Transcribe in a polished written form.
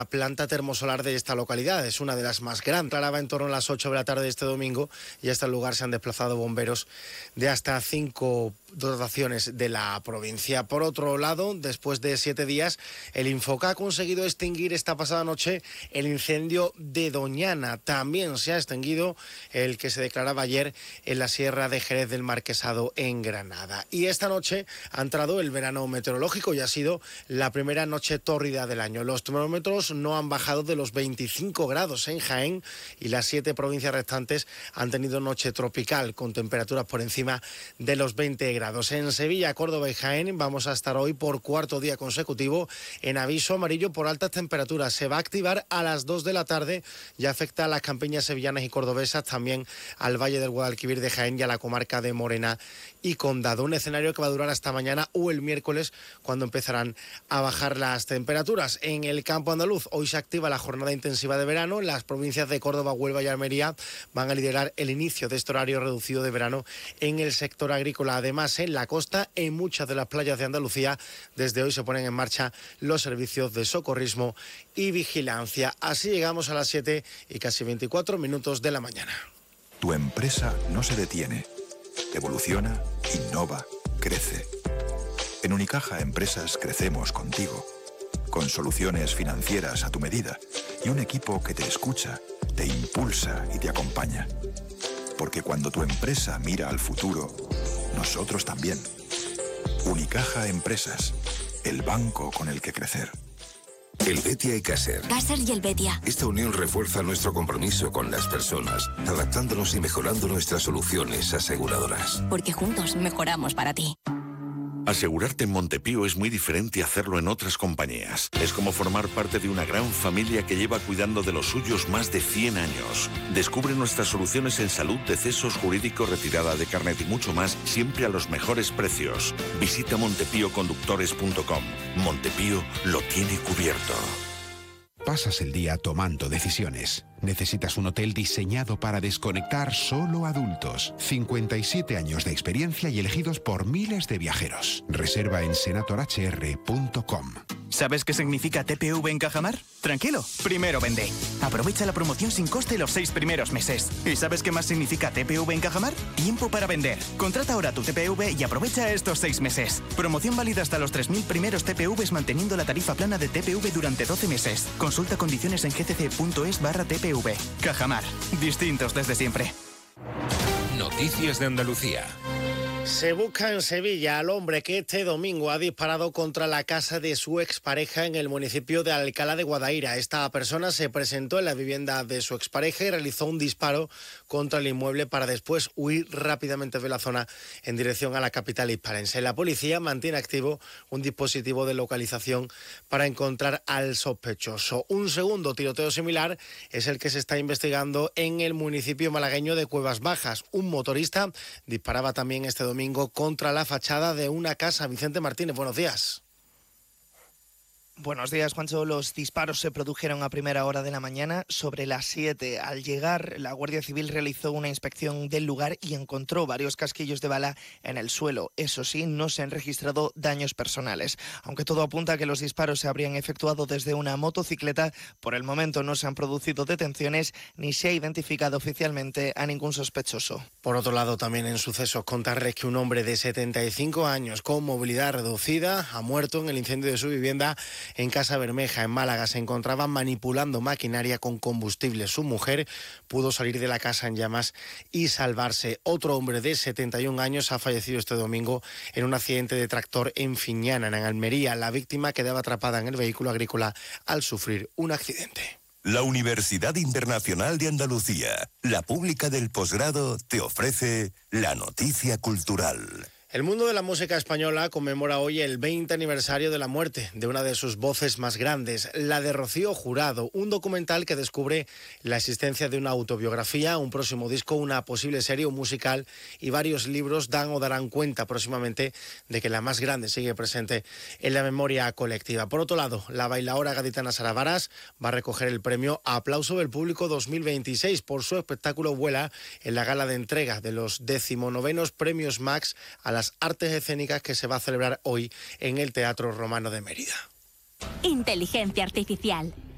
La planta termosolar de esta localidad es una de las más grandes. Claraba en torno a las 8 de la tarde de este domingo y hasta el lugar se han desplazado bomberos de hasta 5 dotaciones de la provincia. Por otro lado, después de 7 días, el Infoca ha conseguido extinguir esta pasada noche el incendio de Doñana. También se ha extinguido el que se declaraba ayer en la Sierra de Jerez del Marquesado en Granada. Y esta noche ha entrado el verano meteorológico y ha sido la primera noche tórrida del año. Los termómetros no han bajado de los 25 grados en Jaén y las 7 provincias restantes han tenido noche tropical con temperaturas por encima de los 20 grados. En Sevilla, Córdoba y Jaén vamos a estar hoy por cuarto día consecutivo en aviso amarillo por altas temperaturas. Se va a activar a las 2 de la tarde y afecta a las campiñas sevillanas y cordobesas, también al Valle del Guadalquivir de Jaén y a la comarca de Morena y Condado. Un escenario que va a durar hasta mañana o el miércoles, cuando empezarán a bajar las temperaturas. En el campo andaluz, hoy se activa la jornada intensiva de verano. Las provincias de Córdoba, Huelva y Almería van a liderar el inicio de este horario reducido de verano en el sector agrícola. Además, en la costa, en muchas de las playas de Andalucía, desde hoy se ponen en marcha los servicios de socorrismo y vigilancia. Así llegamos a las 7 y casi 24 minutos de la mañana. Tu empresa no se detiene. Evoluciona, innova, crece. En Unicaja Empresas crecemos contigo, con soluciones financieras a tu medida y un equipo que te escucha, te impulsa y te acompaña. Porque cuando tu empresa mira al futuro, nosotros también. Unicaja Empresas, el banco con el que crecer. Helvetia y Caser. Caser y Helvetia. Esta unión refuerza nuestro compromiso con las personas, adaptándonos y mejorando nuestras soluciones aseguradoras. Porque juntos mejoramos para ti. Asegurarte en Montepío es muy diferente a hacerlo en otras compañías. Es como formar parte de una gran familia que lleva cuidando de los suyos más de 100 años. Descubre nuestras soluciones en salud, decesos, jurídico, retirada de carnet y mucho más, siempre a los mejores precios. Visita montepíoconductores.com. Montepío lo tiene cubierto. Pasas el día tomando decisiones. Necesitas un hotel diseñado para desconectar solo adultos. 57 años de experiencia y elegidos por miles de viajeros. Reserva en senatorhr.com. ¿Sabes qué significa TPV en Cajamar? Tranquilo, primero vende. Aprovecha la promoción sin coste los 6 primeros meses. ¿Y sabes qué más significa TPV en Cajamar? Tiempo para vender. Contrata ahora tu TPV y aprovecha estos 6 meses. Promoción válida hasta los 3.000 primeros TPVs manteniendo la tarifa plana de TPV durante 12 meses. Consulta condiciones en gcc.es/TPV. Cajamar, distintos desde siempre. Noticias de Andalucía. Se busca en Sevilla al hombre que este domingo ha disparado contra la casa de su expareja en el municipio de Alcalá de Guadaira. Esta persona se presentó en la vivienda de su expareja y realizó un disparo contra el inmueble para después huir rápidamente de la zona en dirección a la capital hispalense. La policía mantiene activo un dispositivo de localización para encontrar al sospechoso. Un segundo tiroteo similar es el que se está investigando en el municipio malagueño de Cuevas Bajas. Un motorista disparaba también este domingo contra la fachada de una casa. Vicente Martínez, buenos días. Buenos días, Juancho. Los disparos se produjeron a primera hora de la mañana, sobre las 7. Al llegar, la Guardia Civil realizó una inspección del lugar y encontró varios casquillos de bala en el suelo. Eso sí, no se han registrado daños personales. Aunque todo apunta a que los disparos se habrían efectuado desde una motocicleta, por el momento no se han producido detenciones ni se ha identificado oficialmente a ningún sospechoso. Por otro lado, también en sucesos, contarles que un hombre de 75 años con movilidad reducida ha muerto en el incendio de su vivienda en Casa Bermeja, en Málaga. Se encontraba manipulando maquinaria con combustible. Su mujer pudo salir de la casa en llamas y salvarse. Otro hombre de 71 años ha fallecido este domingo en un accidente de tractor en Fiñana, en Almería. La víctima quedaba atrapada en el vehículo agrícola al sufrir un accidente. La Universidad Internacional de Andalucía, la pública del posgrado, te ofrece la noticia cultural. El mundo de la música española conmemora hoy el 20 aniversario de la muerte de una de sus voces más grandes, la de Rocío Jurado, un documental que descubre la existencia de una autobiografía, un próximo disco, una posible serie o musical y varios libros dan o darán cuenta próximamente de que la más grande sigue presente en la memoria colectiva. Por otro lado, la bailaora gaditana Sara Varas va a recoger el premio Aplauso del Público 2026 por su espectáculo Vuela en la gala de entrega de los 19º Premios Max a las artes escénicas que se va a celebrar hoy en el Teatro Romano de Mérida. Inteligencia artificial.